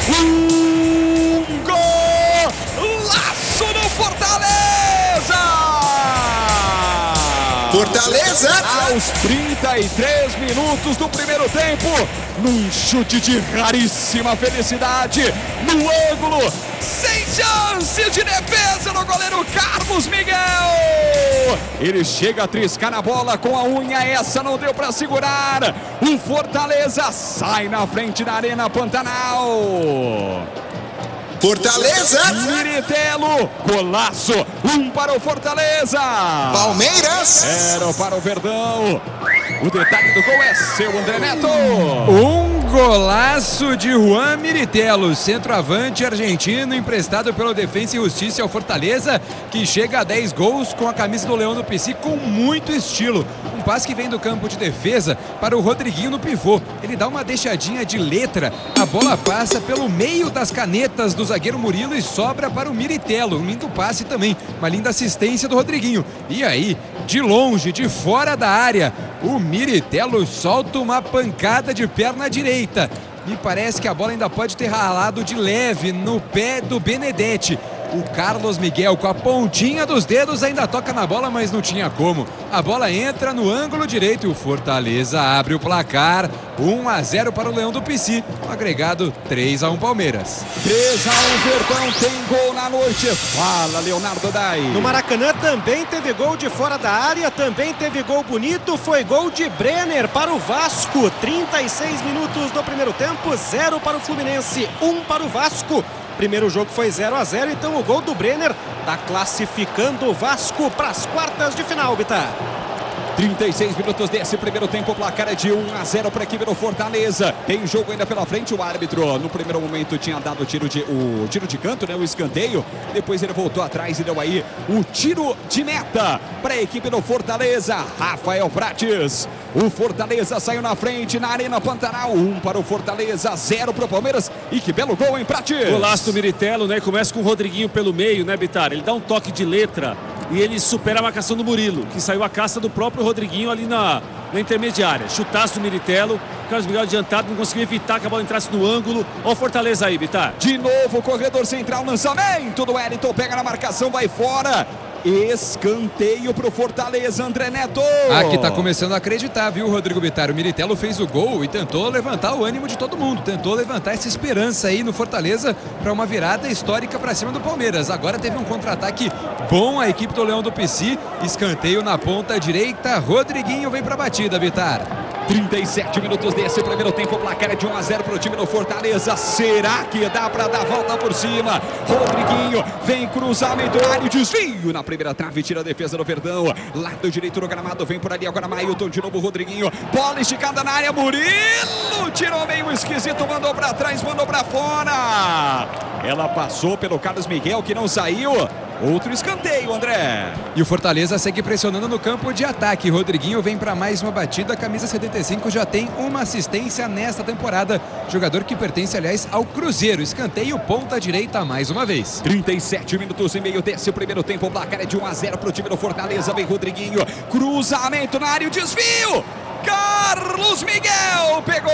Golaço do Fortaleza! Fortaleza! Aos 33 minutos do primeiro tempo, num chute de raríssima felicidade, no ângulo, sem chance de defesa do goleiro Carlos Miguel. Ele chega a triscar na bola com a unha, essa não deu para segurar. O Fortaleza sai na frente da Arena Pantanal. Fortaleza! Miritello, golaço, 1 para o Fortaleza. Palmeiras! 0 para o Verdão. O detalhe do gol é seu, André Neto. Golaço de Juan Miritello, centroavante argentino emprestado pelo Defensa e Justiça ao Fortaleza, que chega a 10 gols com a camisa do Leão do PC com muito estilo. Um passe que vem do campo de defesa para o Rodriguinho no pivô. Ele dá uma deixadinha de letra, a bola passa pelo meio das canetas do zagueiro Murilo e sobra para o Miritello. Um lindo passe também, uma linda assistência do Rodriguinho. E aí, de longe, de fora da área, o Miritello solta uma pancada de perna direita. Me parece que a bola ainda pode ter ralado de leve no pé do Benedetti. O Carlos Miguel, com a pontinha dos dedos, ainda toca na bola, mas não tinha como. A bola entra no ângulo direito e o Fortaleza abre o placar. 1-0 para o Leão do PC. Um agregado 3-1 Palmeiras. 3-1 Verdão, tem gol na noite. Fala, Leonardo Dai. No Maracanã também teve gol de fora da área, também teve gol bonito, foi gol de Brenner para o Vasco. 36 minutos do primeiro tempo, 0 para o Fluminense, 1 para o Vasco. Primeiro jogo foi 0-0, então o gol do Brenner está classificando o Vasco para as quartas de final, Bitar. 36 minutos desse primeiro tempo, o placar é de 1-0 para a equipe do Fortaleza. Tem jogo ainda pela frente, o árbitro no primeiro momento tinha dado o tiro de canto, né, o escanteio. Depois ele voltou atrás e deu aí o tiro de meta para a equipe do Fortaleza. Rafael Prates. O Fortaleza saiu na frente na Arena Pantanal. 1 para o Fortaleza, 0 para o Palmeiras. E que belo gol, hein, Prates? Golaço do Miritello, né? Começa com o Rodriguinho pelo meio, né, Bitar? Ele dá um toque de letra e ele supera a marcação do Murilo, que saiu a caça do próprio Rodriguinho ali na intermediária. Chutaço do Miritello, Carlos Miguel adiantado, não conseguiu evitar que a bola entrasse no ângulo. Olha o Fortaleza aí, Bitar. De novo, corredor central, lançamento do Wellington, pega na marcação, vai fora. Escanteio pro Fortaleza, André Neto. Aqui tá começando a acreditar, viu, Rodrigo Bitar? O Miritello fez o gol e tentou levantar o ânimo de todo mundo, tentou levantar essa esperança aí no Fortaleza para uma virada histórica para cima do Palmeiras. Agora teve um contra-ataque bom a equipe do Leão do PC, escanteio na ponta direita, Rodriguinho vem pra batida, Bitar. 37 minutos desse primeiro tempo, o placar é de 1-0 para o time do Fortaleza. Será que dá para dar a volta por cima? Rodriguinho vem cruzamento na área, desvio na primeira trave, tira a defesa do Verdão. Lado direito do gramado, vem por ali agora Mailton, de novo Rodriguinho. Bola esticada na área, Murilo tirou meio esquisito, mandou para trás, mandou para fora. Ela passou pelo Carlos Miguel, que não saiu. Outro escanteio, André. E o Fortaleza segue pressionando no campo de ataque. Rodriguinho vem para mais uma batida. A camisa 75 já tem uma assistência nesta temporada. Jogador que pertence, aliás, ao Cruzeiro. Escanteio, ponta direita mais uma vez. 37 minutos e meio desse primeiro tempo. O placar é de 1-0 para o time do Fortaleza. Vem Rodriguinho. Cruzamento na área, o desvio. Carlos Miguel pegou.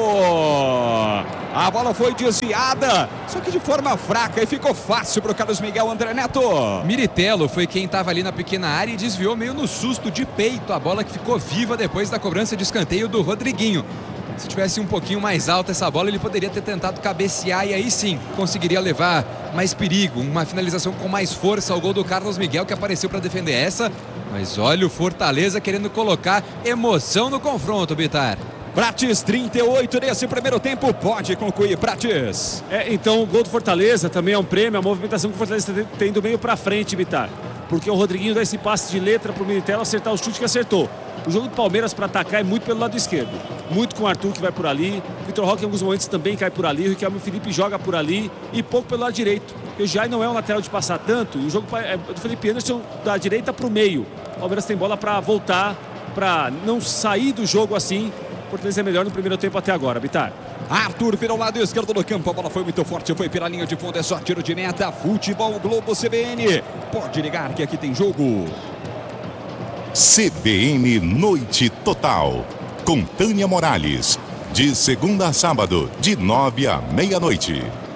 A bola foi desviada, só que de forma fraca, e ficou fácil para o Carlos Miguel, André Neto. Miritello foi quem estava ali na pequena área e desviou meio no susto de peito a bola, que ficou viva depois da cobrança de escanteio do Rodriguinho. Se tivesse um pouquinho mais alta essa bola, ele poderia ter tentado cabecear e aí sim conseguiria levar mais perigo, uma finalização com mais força ao gol do Carlos Miguel, que apareceu para defender essa. Mas olha o Fortaleza querendo colocar emoção no confronto, Bitar. Prates, 38 nesse primeiro tempo, pode concluir, Prates. Então o gol do Fortaleza também é um prêmio, a movimentação que o Fortaleza tem do meio para frente, Bitar. Porque o Rodriguinho dá esse passe de letra pro Miritello acertar o chute que acertou. O jogo do Palmeiras para atacar é muito pelo lado esquerdo. Muito com o Arthur, que vai por ali. O Vitor Roque em alguns momentos também cai por ali. O Riquelme Felipe joga por ali. E pouco pelo lado direito. Porque o Jai não é um lateral de passar tanto. O jogo é do Felipe Anderson da direita para o meio. O Palmeiras tem bola para voltar, para não sair do jogo assim. O Fortaleza é melhor no primeiro tempo até agora, Bitar. Arthur pelo lado esquerdo do campo, a bola foi muito forte, foi pela linha de fundo, é só tiro de meta. Futebol Globo CBN, pode ligar que aqui tem jogo. CBN Noite Total, com Tânia Morales, de segunda a sábado, de 9 à meia-noite.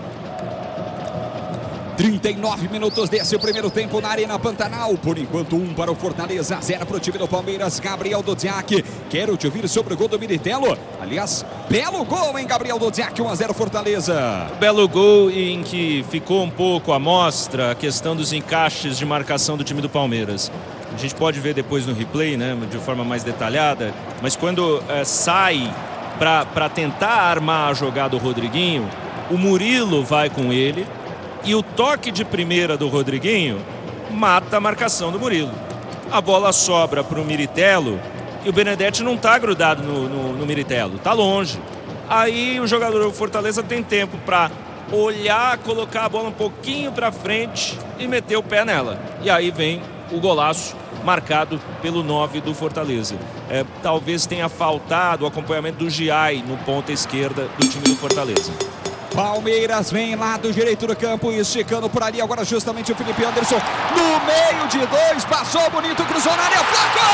39 minutos desse primeiro tempo na Arena Pantanal. Por enquanto, 1 para o Fortaleza, 0 para o time do Palmeiras. Gabriel Dodziak. Quero te ouvir sobre o gol do Militello. Aliás, belo gol, hein, Gabriel Dodziak? 1-0 Fortaleza. Belo gol em que ficou um pouco à mostra a questão dos encaixes de marcação do time do Palmeiras. A gente pode ver depois no replay, né, de forma mais detalhada, mas quando sai para tentar armar a jogada do Rodriguinho, o Murilo vai com ele. E o toque de primeira do Rodriguinho mata a marcação do Murilo. A bola sobra para o Militello e o Benedetti não está grudado no Militello, está longe. Aí o jogador do Fortaleza tem tempo para olhar, colocar a bola um pouquinho para frente e meter o pé nela. E aí vem o golaço marcado pelo 9 do Fortaleza. Talvez tenha faltado o acompanhamento do Giai no ponta esquerda do time do Fortaleza. Palmeiras vem lá do direito do campo, esticando por ali agora justamente o Felipe Anderson. No meio de dois, passou bonito, cruzou na área, Flaco!